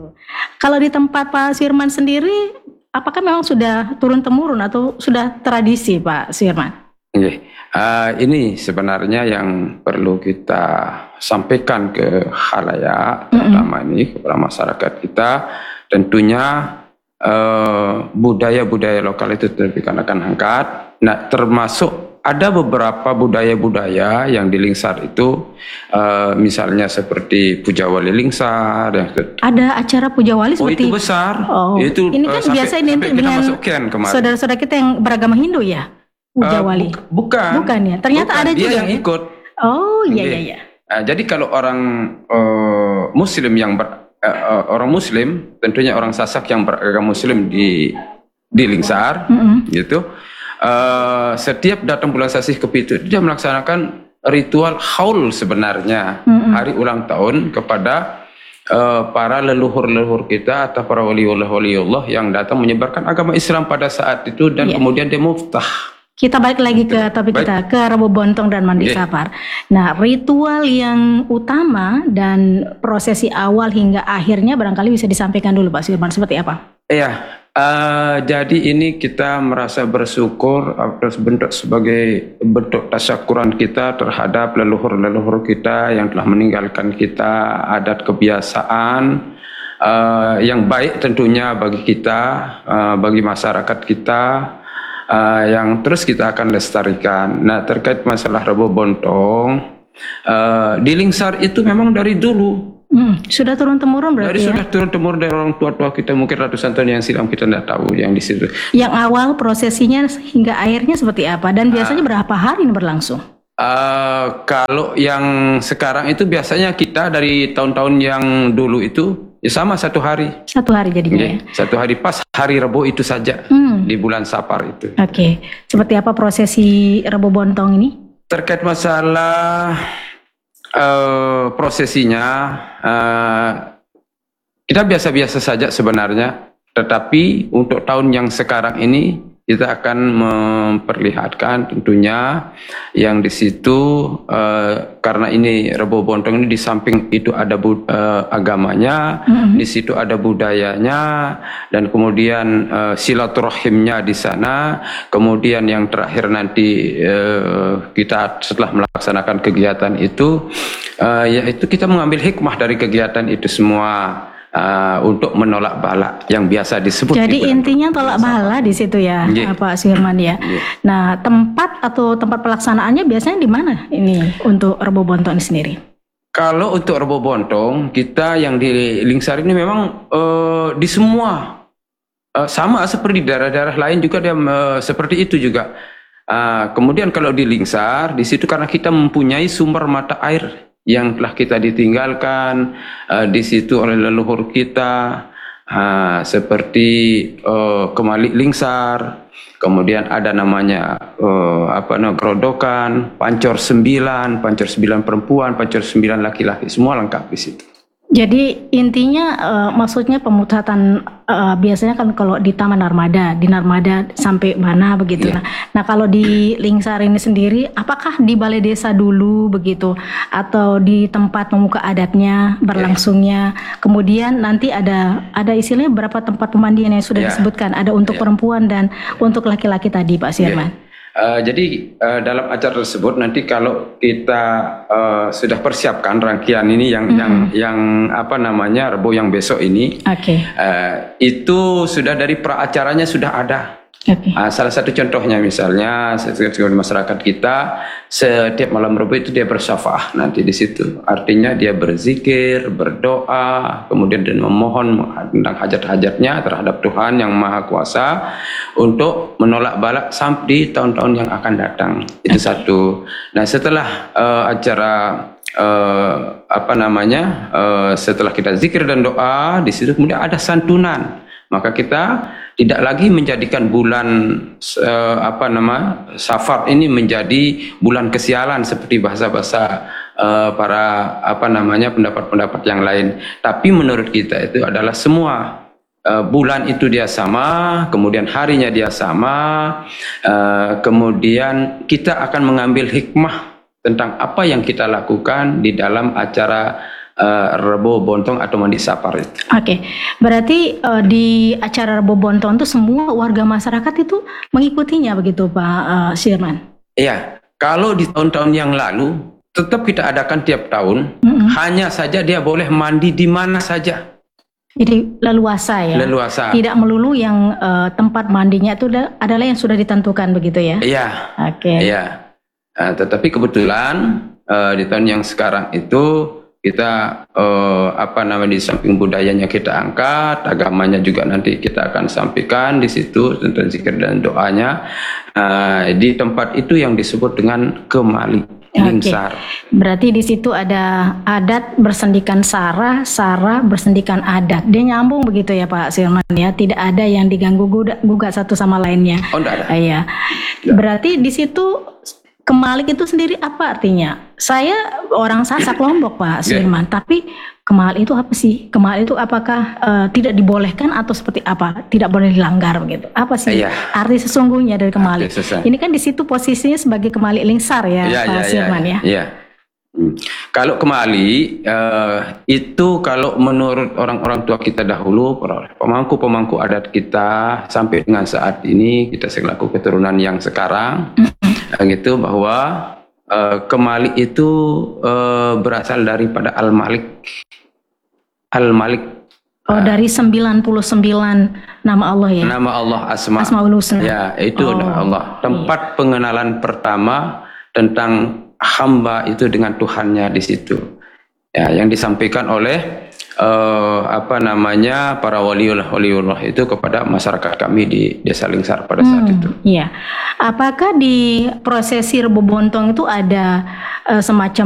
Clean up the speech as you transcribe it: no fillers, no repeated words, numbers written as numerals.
gitu. Kalau di tempat Pak Sirman sendiri, apakah memang sudah turun-temurun atau sudah tradisi Pak Sirman? Ini sebenarnya yang perlu kita sampaikan ke khalayak, terutama ini kepada masyarakat kita. Tentunya budaya-budaya lokal itu akan angkat. Nah, termasuk ada beberapa budaya-budaya yang di Lingsar itu, misalnya seperti Puja Wali Lingsar. Ada acara Puja Wali seperti itu besar. Itu ini kan biasa identik dengan saudara-saudara kita yang beragama Hindu ya, Puja Wali. Bukan ya. Ternyata ada dia juga yang ikut. Oh iya. Jadi kalau orang Muslim yang orang Muslim, tentunya orang Sasak yang beragama Muslim di Lingsar, gitu. Setiap datang bulan Sasih Kepitu, dia melaksanakan ritual haul sebenarnya, hari ulang tahun kepada para leluhur-leluhur kita atau para waliullah yang datang menyebarkan agama Islam pada saat itu dan kemudian dia muftah. Kita balik lagi ke topik kita, ke Rebo Bontong dan Mandi Safar. Nah, ritual yang utama dan prosesi awal hingga akhirnya barangkali bisa disampaikan dulu Pak Sirman, seperti apa? Iya, jadi ini kita merasa bersyukur atas sebagai bentuk tasyakuran kita terhadap leluhur-leluhur kita yang telah meninggalkan kita adat kebiasaan yang baik tentunya bagi kita, bagi masyarakat kita, yang terus kita akan lestarikan. Nah, terkait masalah Rebo Bontong, di Lingsar itu memang dari dulu sudah turun-temurun berarti sudah turun-temurun dari orang tua-tua kita, mungkin ratusan tahun yang silam kita tidak tahu yang di situ. Yang awal prosesinya hingga akhirnya seperti apa dan biasanya berapa hari ini berlangsung? Kalau yang sekarang itu biasanya kita dari tahun-tahun yang dulu itu ya sama satu hari. Satu hari jadinya. Satu hari pas hari Rebo itu saja di bulan Safar itu. Oke. Seperti apa prosesi Rebo Bontong ini? Terkait masalah prosesinya, kita biasa-biasa saja sebenarnya, tetapi untuk tahun yang sekarang ini kita akan memperlihatkan tentunya yang di situ, karena ini Rebo Bontong ini di samping itu ada agamanya, di situ ada budayanya, dan kemudian silaturahimnya di sana. Kemudian yang terakhir nanti kita setelah melaksanakan kegiatan itu, yaitu kita mengambil hikmah dari kegiatan itu semua. Untuk menolak bala yang biasa disebut. Jadi intinya tolak bala di situ ya, Pak Sirman ya. Nah, tempat pelaksanaannya biasanya di mana ini untuk Rebo Bontong sendiri? Kalau untuk Rebo Bontong, kita yang di Lingsar ini memang di semua sama seperti daerah-daerah lain juga dia seperti itu juga. Kemudian kalau di Lingsar, di situ karena kita mempunyai sumber mata air yang telah kita ditinggalkan di situ oleh leluhur kita, seperti Kemalik Lingsar, kemudian ada namanya Grodokan, Pancor 9 perempuan, Pancor 9 laki-laki, semua lengkap di situ. Jadi intinya maksudnya pemutatan biasanya kan kalau di Taman Narmada, di Narmada sampai mana begitu. Nah kalau di Lingsar ini sendiri, apakah di balai desa dulu begitu atau di tempat pemuka adatnya berlangsungnya? Kemudian nanti ada istilahnya berapa tempat pemandian yang sudah disebutkan? Ada untuk perempuan dan untuk laki-laki tadi, Pak Sirman. Jadi dalam acara tersebut nanti kalau kita sudah persiapkan rangkaian ini yang apa namanya Rebo yang besok ini, itu sudah dari praacaranya sudah ada. Salah satu contohnya misalnya masyarakat kita setiap malam Rebo itu dia bersyafaah nanti di situ. Artinya dia berzikir, berdoa, kemudian dan memohon tentang hajat-hajatnya terhadap Tuhan yang Maha Kuasa untuk menolak bala sampai di tahun-tahun yang akan datang. Itu satu. Nah, setelah acara setelah kita zikir dan doa di situ kemudian ada santunan. Maka kita tidak lagi menjadikan bulan Safar ini menjadi bulan kesialan seperti bahasa-bahasa para pendapat-pendapat yang lain. Tapi menurut kita itu adalah semua bulan itu dia sama, kemudian harinya dia sama, kemudian kita akan mengambil hikmah tentang apa yang kita lakukan di dalam acara Rebo Bontong atau Mandi Sapar itu. Oke, berarti di acara Rebo Bontong itu semua warga masyarakat itu mengikutinya begitu Pak Sirman? Iya, kalau di tahun-tahun yang lalu tetap kita adakan tiap tahun, hanya saja dia boleh mandi di mana saja. Jadi leluasa ya? Leluasa. Tidak melulu yang tempat mandinya itu adalah yang sudah ditentukan begitu ya? Iya. Oke. Iya. Tetapi kebetulan di tahun yang sekarang itu kita di samping budayanya kita angkat, agamanya juga nanti kita akan sampaikan di situ tentang zikir dan doanya. Di tempat itu yang disebut dengan Kemali Lingsar. Berarti di situ ada adat bersendikan sara, sara bersendikan adat. Dia nyambung begitu ya Pak Sirman ya. Tidak ada yang diganggu gugat satu sama lainnya. Oh, enggak ada. Iya. Berarti di situ Kemalik itu sendiri apa artinya? Saya orang Sasak Lombok Pak Sirman, tapi Kemalik itu apa sih? Kemalik itu apakah tidak dibolehkan atau seperti apa? Tidak boleh dilanggar begitu? Apa sih arti sesungguhnya dari Kemalik? Ini kan di situ posisinya sebagai Kemalik Lingsar ya, Pak Sirman ya. Iya. Kalau Kemali itu kalau menurut orang-orang tua kita dahulu, pemangku-pemangku adat kita sampai dengan saat ini kita selaku keturunan yang sekarang gitu bahwa Kemali itu berasal daripada Al-Malik. Al-Malik. Dari 99 nama Allah ya. Nama Allah Asmaul Husna. Ya, itu nama Allah. Tempat pengenalan pertama tentang hamba itu dengan Tuhannya di situ. Ya, yang disampaikan oleh para waliullah itu kepada masyarakat kami di Desa Lingsar pada saat itu. Iya. Apakah di prosesi Rebo Bontong itu ada semacam